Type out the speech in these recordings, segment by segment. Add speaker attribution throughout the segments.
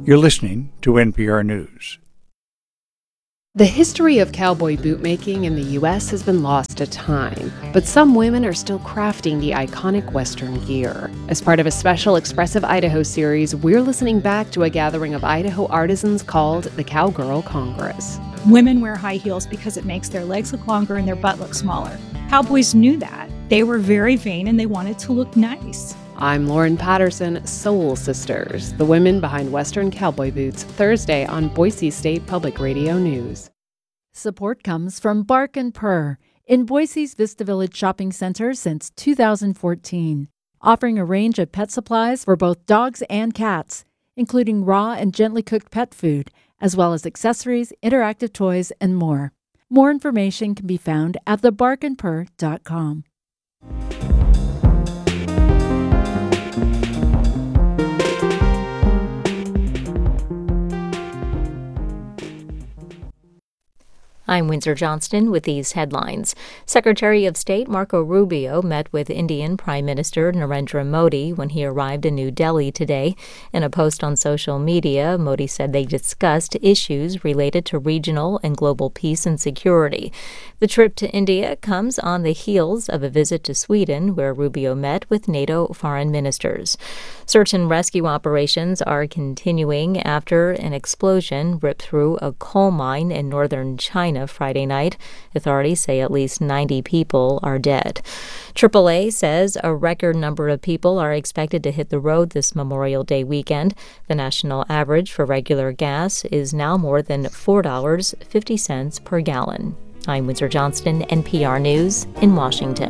Speaker 1: You're listening to NPR News.
Speaker 2: The history of cowboy bootmaking in the U.S. has been lost to time, but some women are still crafting the iconic Western gear. As part of a special Expressive Idaho series, we're listening back to a gathering of Idaho artisans called the Cowgirl Congress.
Speaker 3: Women wear high heels because it makes their legs look longer and their butt look smaller. Cowboys knew that. They were very vain and they wanted to look nice.
Speaker 2: I'm Lauren Patterson, Soul Sisters, the women behind Western cowboy boots, Thursday on Boise State Public Radio News.
Speaker 4: Support comes from Bark and Purr in Boise's Vista Village Shopping Center since 2014, offering a range of pet supplies for both dogs and cats, including raw and gently cooked pet food, as well as accessories, interactive toys, and more. More information can be found at thebarkandpurr.com.
Speaker 5: I'm Windsor Johnston with these headlines. Secretary of State Marco Rubio met with Indian Prime Minister Narendra Modi when he arrived in New Delhi today. In a post on social media, Modi said they discussed issues related to regional and global peace and security. The trip to India comes on the heels of a visit to Sweden, where Rubio met with NATO foreign ministers. Search and rescue operations are continuing after an explosion ripped through a coal mine in northern China Friday night. Authorities say at least 90 people are dead. AAA says a record number of people are expected to hit the road this Memorial Day weekend. The national average for regular gas is now more than $4.50 per gallon. I'm Windsor Johnston, NPR News in Washington.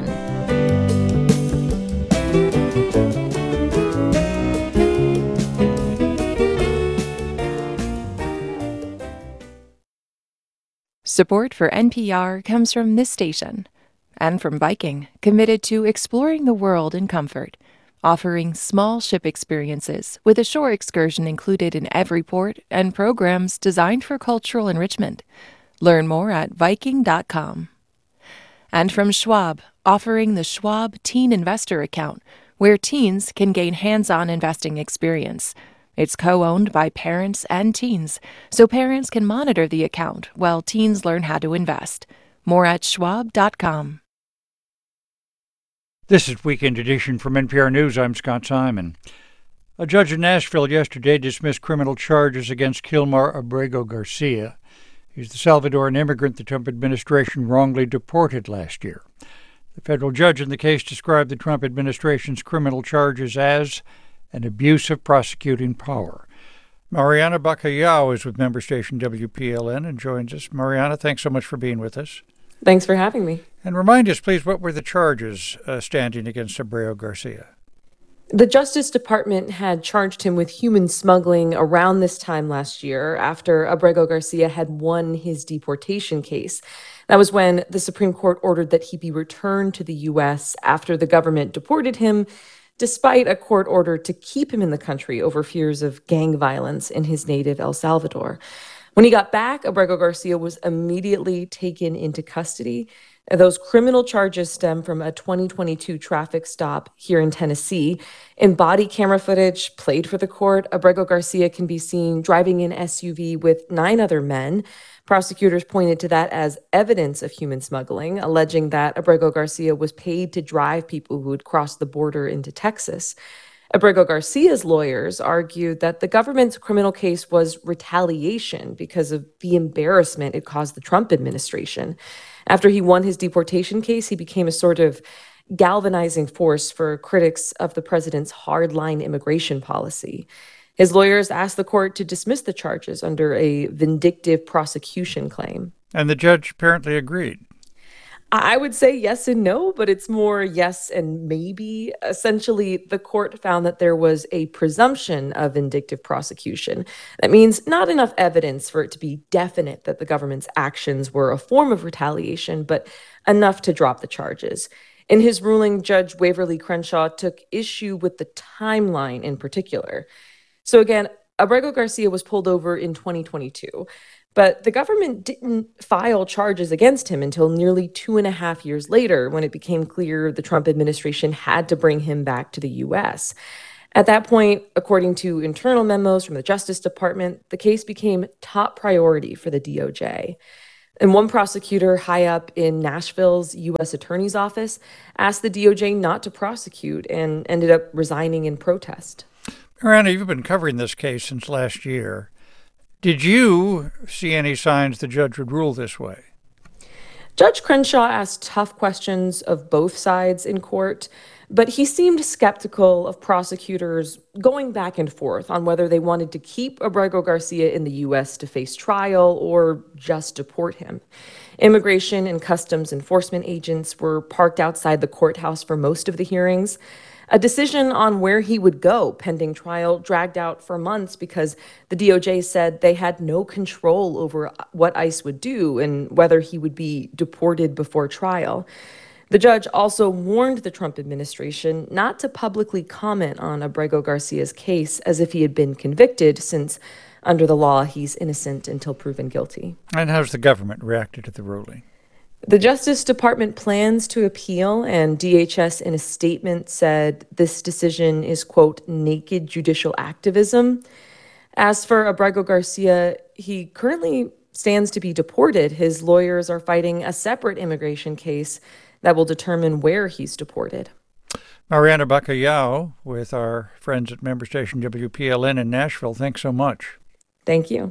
Speaker 6: Support for NPR comes from this station and from Viking, committed to exploring the world in comfort, offering small ship experiences with a shore excursion included in every port and programs designed for cultural enrichment. Learn more at Viking.com. And from Schwab, offering the Schwab Teen Investor Account, where teens can gain hands-on investing experience. It's co-owned by parents and teens, so parents can monitor the account while teens learn how to invest. More at schwab.com.
Speaker 1: This is Weekend Edition from NPR News. I'm Scott Simon. A judge in Nashville yesterday dismissed criminal charges against Kilmar Abrego Garcia. He's the Salvadoran immigrant the Trump administration wrongly deported last year. The federal judge in the case described the Trump administration's criminal charges as an abuse of prosecuting power. Mariana Bacallao is with member station WPLN and joins us. Mariana, thanks so much for being with us.
Speaker 7: Thanks for having me.
Speaker 1: And remind us, please, what were the charges standing against Abrego Garcia?
Speaker 7: The Justice Department had charged him with human smuggling around this time last year after Abrego Garcia had won his deportation case. That was when the Supreme Court ordered that he be returned to the U.S. after the government deported him, despite a court order to keep him in the country over fears of gang violence in his native El Salvador. When he got back, Abrego Garcia was immediately taken into custody. Those criminal charges stem from a 2022 traffic stop here in Tennessee. In body camera footage played for the court, Abrego Garcia can be seen driving an SUV with 9 other men. Prosecutors pointed to that as evidence of human smuggling, alleging that Abrego Garcia was paid to drive people who had crossed the border into Texas. Abrego Garcia's lawyers argued that the government's criminal case was retaliation because of the embarrassment it caused the Trump administration. After he won his deportation case, he became a sort of galvanizing force for critics of the president's hardline immigration policy. His lawyers asked the court to dismiss the charges under a vindictive prosecution claim.
Speaker 1: And the judge apparently agreed.
Speaker 7: I would say yes and no, but it's more yes and maybe. Essentially, the court found that there was a presumption of vindictive prosecution. That means not enough evidence for it to be definite that the government's actions were a form of retaliation, but enough to drop the charges. In his ruling, Judge Waverly Crenshaw took issue with the timeline in particular. So again, Abrego Garcia was pulled over in 2022, but the government didn't file charges against him until nearly 2.5 years later, when it became clear the Trump administration had to bring him back to the U.S. At that point, according to internal memos from the Justice Department, the case became top priority for the DOJ. And one prosecutor high up in Nashville's U.S. Attorney's Office asked the DOJ not to prosecute and ended up resigning in protest.
Speaker 1: Mariana, you've been covering this case since last year. Did you see any signs the judge would rule this way?
Speaker 7: Judge Crenshaw asked tough questions of both sides in court, but he seemed skeptical of prosecutors going back and forth on whether they wanted to keep Abrego Garcia in the U.S. to face trial or just deport him. Immigration and Customs Enforcement agents were parked outside the courthouse for most of the hearings. A decision on where he would go pending trial dragged out for months because the DOJ said they had no control over what ICE would do and whether he would be deported before trial. The judge also warned the Trump administration not to publicly comment on Abrego Garcia's case as if he had been convicted, since under the law he's innocent until proven guilty.
Speaker 1: And how's the government reacted to the ruling?
Speaker 7: The Justice Department plans to appeal, and DHS in a statement said this decision is, quote, naked judicial activism. As for Abrego Garcia, he currently stands to be deported. His lawyers are fighting a separate immigration case that will determine where he's deported.
Speaker 1: Mariana Bacallao with our friends at member station WPLN in Nashville. Thanks so much.
Speaker 7: Thank you.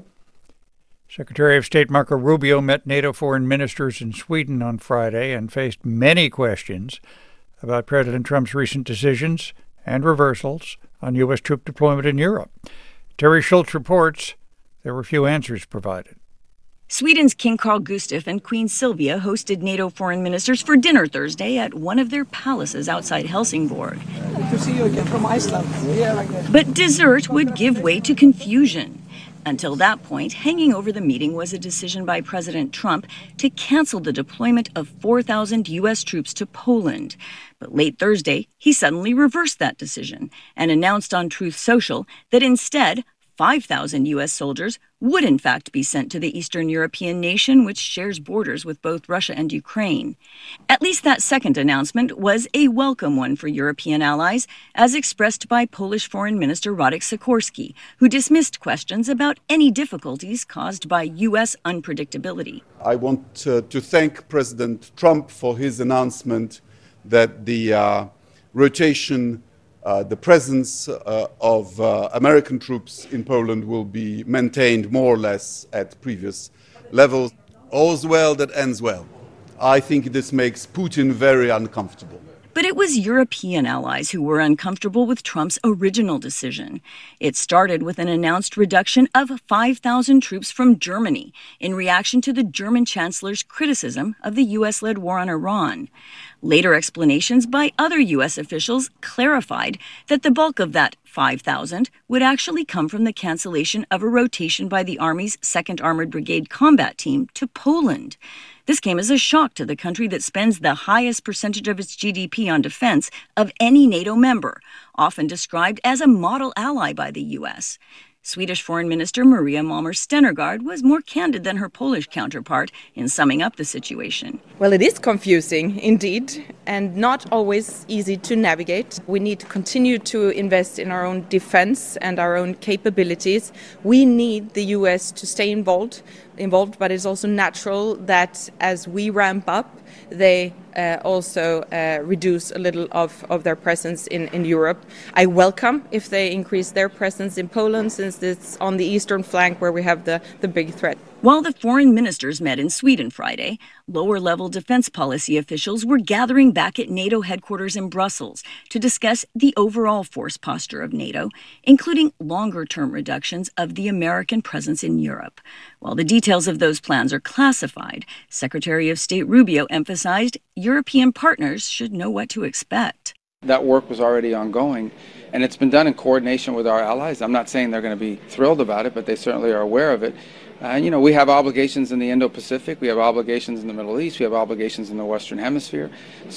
Speaker 1: Secretary of State Marco Rubio met NATO foreign ministers in Sweden on Friday and faced many questions about President Trump's recent decisions and reversals on U.S. troop deployment in Europe. Terry Schultz reports there were few answers provided.
Speaker 8: Sweden's King Carl Gustaf and Queen Sylvia hosted NATO foreign ministers for dinner Thursday at one of their palaces outside Helsingborg.
Speaker 9: Good to see you again from Iceland.
Speaker 8: But dessert would give way to confusion. Until that point, hanging over the meeting was a decision by President Trump to cancel the deployment of 4,000 U.S. troops to Poland. But late Thursday, he suddenly reversed that decision and announced on Truth Social that instead, 5,000 U.S. soldiers would in fact be sent to the Eastern European nation, which shares borders with both Russia and Ukraine. At least that second announcement was a welcome one for European allies, as expressed by Polish Foreign Minister Radek Sikorski, who dismissed questions about any difficulties caused by U.S. unpredictability.
Speaker 10: I want to thank President Trump for his announcement that the rotation the presence of American troops in Poland will be maintained more or less at previous levels. All's well that ends well. I think this makes Putin very uncomfortable.
Speaker 8: But it was European allies who were uncomfortable with Trump's original decision. It started with an announced reduction of 5,000 troops from Germany in reaction to the German chancellor's criticism of the U.S.-led war on Iran. Later explanations by other U.S. officials clarified that the bulk of that 5,000 would actually come from the cancellation of a rotation by the Army's 2nd Armored Brigade combat team to Poland. This came as a shock to the country that spends the highest percentage of its GDP on defense of any NATO member, often described as a model ally by the U.S. Swedish Foreign Minister Maria Malmer Stenergard was more candid than her Polish counterpart in summing up the situation.
Speaker 11: Well, it is confusing, indeed, and not always easy to navigate. We need to continue to invest in our own defense and our own capabilities. We need the U.S. to stay involved, but it's also natural that as we ramp up, they also reduce a little of their presence in Europe. I welcome if they increase their presence in Poland, since it's on the eastern flank where we have the big threat.
Speaker 8: While the foreign ministers met in Sweden Friday, lower-level defense policy officials were gathering back at NATO headquarters in Brussels to discuss the overall force posture of NATO, including longer-term reductions of the American presence in Europe. While the details of those plans are classified, Secretary of State Rubio emphasized European partners should know what to expect.
Speaker 12: That work was already ongoing, and it's been done in coordination with our allies. I'm not saying they're going to be thrilled about it, but they certainly are aware of it. We have obligations in the Indo-Pacific, we have obligations in the Middle East, we have obligations in the Western Hemisphere.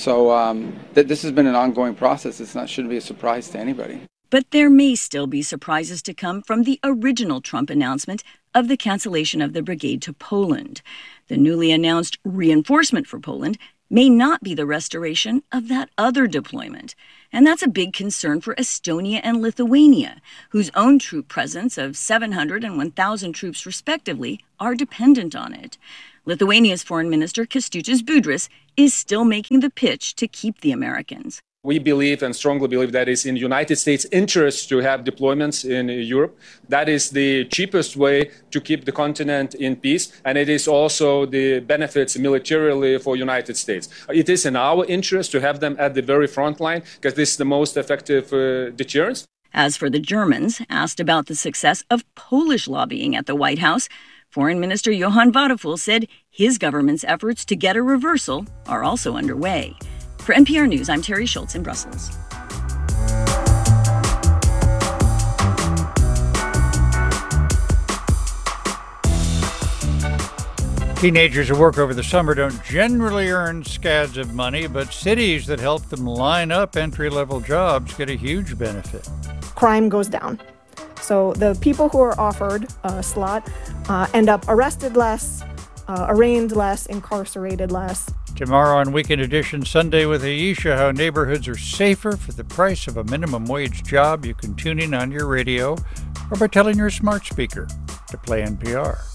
Speaker 12: So this has been an ongoing process. Shouldn't be a surprise to anybody.
Speaker 8: But there may still be surprises to come from the original Trump announcement of the cancellation of the brigade to Poland. The newly announced reinforcement for Poland may not be the restoration of that other deployment. And that's a big concern for Estonia and Lithuania, whose own troop presence of 700 and 1,000 troops respectively are dependent on it. Lithuania's Foreign Minister Kęstutis Budrys is still making the pitch to keep the Americans.
Speaker 13: We believe and strongly believe that it's in the United States' interest to have deployments in Europe. That is the cheapest way to keep the continent in peace, and it is also the benefits militarily for the United States. It is in our interest to have them at the very front line because this is the most effective deterrence.
Speaker 8: As for the Germans, asked about the success of Polish lobbying at the White House, Foreign Minister Johann Vadeful said his government's efforts to get a reversal are also underway. For NPR News, I'm Terry Schultz in Brussels.
Speaker 1: Teenagers who work over the summer don't generally earn scads of money, but cities that help them line up entry-level jobs get a huge benefit.
Speaker 14: Crime goes down. So the people who are offered a slot end up arrested less, arraigned less, incarcerated less.
Speaker 1: Tomorrow on Weekend Edition, Sunday with Aisha, how neighborhoods are safer for the price of a minimum wage job. You can tune in on your radio or by telling your smart speaker to play NPR.